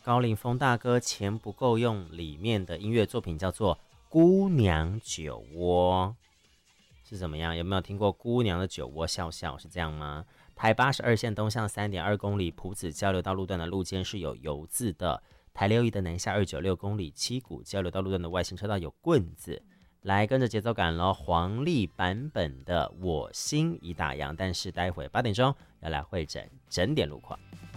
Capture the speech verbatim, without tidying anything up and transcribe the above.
高凌风大哥钱不够用里面的音乐作品叫做《姑娘酒窝》，是怎么样？有没有听过姑娘的酒窝笑笑？是这样吗？台八十二线东向 三点二公里埔子交流道路段的路肩是有油字的，台六一的南下二九六公里七股交流道路段的外行车道有棍子。来跟着节奏感咯，黄历版本的我心已打烊，但是待会八点钟要来会诊整点路况。